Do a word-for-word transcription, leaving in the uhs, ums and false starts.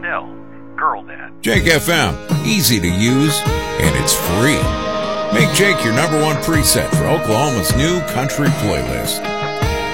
Adele, Girl Dad. Jake F M, easy to use, and it's free. Make Jake your number one preset for Oklahoma's new country playlist.